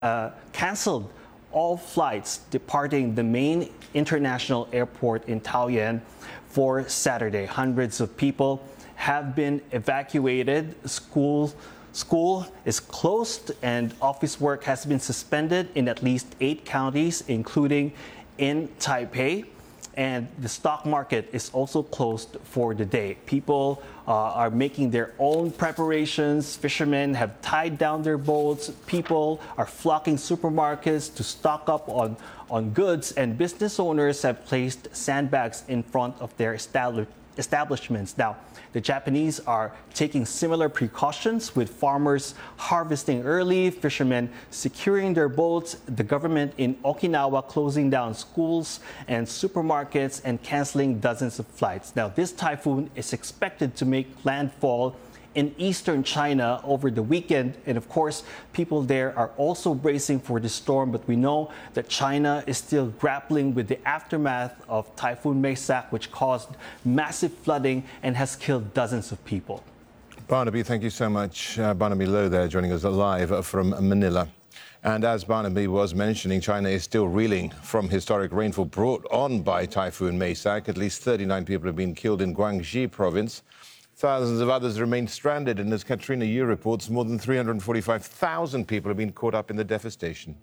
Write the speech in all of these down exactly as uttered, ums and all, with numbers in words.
uh, canceled all flights departing the main international airport in Taoyuan for Saturday. Hundreds of people have been evacuated. School, school is closed and office work has been suspended in at least eight counties, including in Taipei. And the stock market is also closed for the day. People uh, are making their own preparations. Fishermen have tied down their boats. People are flocking supermarkets to stock up on, on goods. And business owners have placed sandbags in front of their establi- establishments. Now, the Japanese are taking similar precautions, with farmers harvesting early, fishermen securing their boats, the government in Okinawa closing down schools and supermarkets and canceling dozens of flights. Now, this typhoon is expected to make landfall in eastern China over the weekend. And of course, people there are also bracing for the storm. But we know that China is still grappling with the aftermath of Typhoon Maysak, which caused massive flooding and has killed dozens of people. Barnaby, thank you so much. Uh, Barnaby Lowe there joining us live from Manila. And as Barnaby was mentioning, China is still reeling from historic rainfall brought on by Typhoon Maysak. At least thirty-nine people have been killed in Guangxi province. Thousands of others remain stranded, and as Katrina Yu reports, more than three hundred forty-five thousand people have been caught up in the devastation.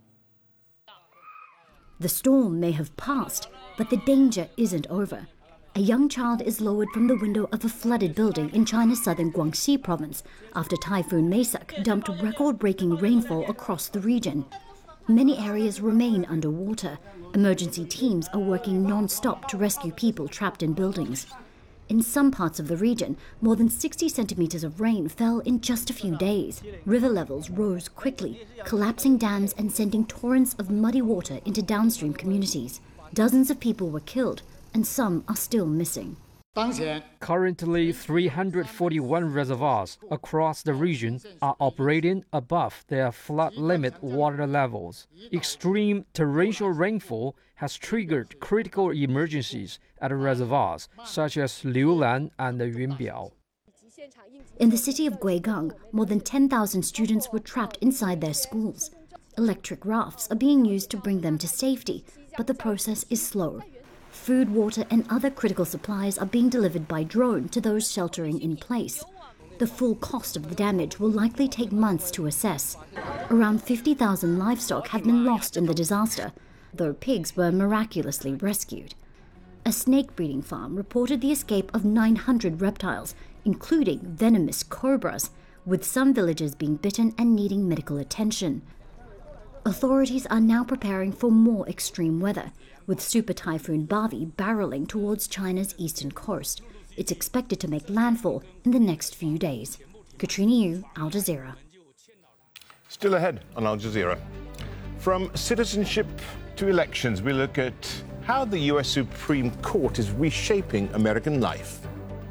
The storm may have passed, but the danger isn't over. A young child is lowered from the window of a flooded building in China's southern Guangxi province after Typhoon Maysak dumped record-breaking rainfall across the region. Many areas remain underwater. Emergency teams are working non-stop to rescue people trapped in buildings. In some parts of the region, more than sixty centimeters of rain fell in just a few days. River levels rose quickly, collapsing dams and sending torrents of muddy water into downstream communities. Dozens of people were killed, and some are still missing. Currently, three hundred forty-one reservoirs across the region are operating above their flood limit water levels. Extreme torrential rainfall has triggered critical emergencies at reservoirs such as Liulan and Yunbiao. In the city of Guigang, more than ten thousand students were trapped inside their schools. Electric rafts are being used to bring them to safety, but the process is slow. Food, water, and other critical supplies are being delivered by drone to those sheltering in place. The full cost of the damage will likely take months to assess. Around fifty thousand livestock have been lost in the disaster, though pigs were miraculously rescued. A snake breeding farm reported the escape of nine hundred reptiles, including venomous cobras, with some villagers being bitten and needing medical attention. Authorities are now preparing for more extreme weather, with Super Typhoon Bavi barreling towards China's eastern coast. It's expected to make landfall in the next few days. Katrina Yu, Al Jazeera. Still ahead on Al Jazeera. From citizenship to elections, we look at how the U S Supreme Court is reshaping American life.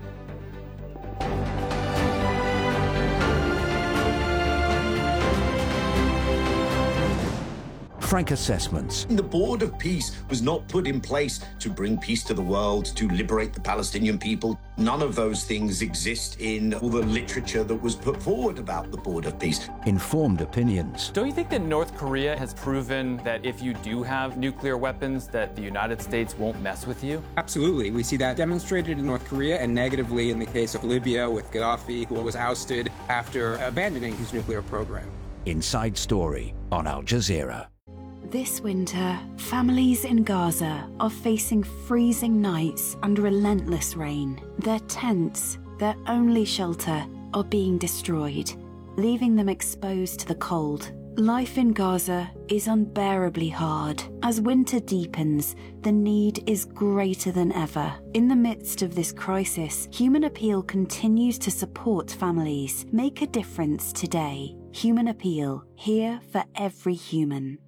Frank Assessments. The Board of Peace was not put in place to bring peace to the world, to liberate the Palestinian people. None of those things exist in all the literature that was put forward about the Board of Peace. Informed opinions. Don't you think that North Korea has proven that if you do have nuclear weapons, that the United States won't mess with you? Absolutely. We see that demonstrated in North Korea and negatively in the case of Libya with Gaddafi, who was ousted after abandoning his nuclear program. Inside Story on Al Jazeera. This winter, families in Gaza are facing freezing nights and relentless rain. Their tents, their only shelter, are being destroyed, leaving them exposed to the cold. Life in Gaza is unbearably hard. As winter deepens, the need is greater than ever. In the midst of this crisis, Human Appeal continues to support families. Make a difference today. Human Appeal, here for every human.